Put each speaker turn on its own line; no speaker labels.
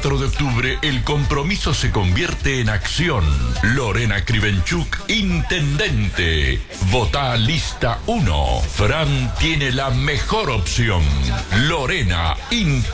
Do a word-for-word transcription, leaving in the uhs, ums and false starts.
cuatro de octubre el compromiso se convierte en acción. Lorena Krivenchuk, intendente. Votá lista uno. Fran tiene la mejor opción. Lorena, intendente.